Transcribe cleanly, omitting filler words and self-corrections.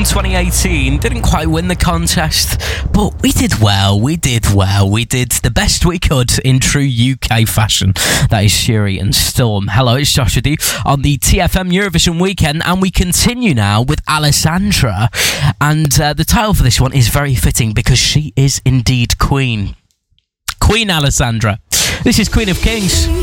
Eurovision 2018 didn't quite win the contest, but we did well. We did the best we could in true UK fashion. That is Shiri and Storm. Hello, it's Joshua D on the TFM Eurovision weekend, and we continue now with Alessandra. And the title for this one is very fitting because she is indeed Queen. Queen Alessandra. This is Queen of Kings.